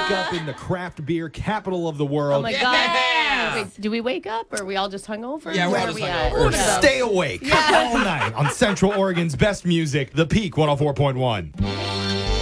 wake up in the craft beer capital of the world. Oh my Yeah. God. Wait, do we wake up or are we all just hungover? Yeah, we're Where all are just we hungover. at? Stay awake all night on Central Oregon's best music, The Peak 104.1.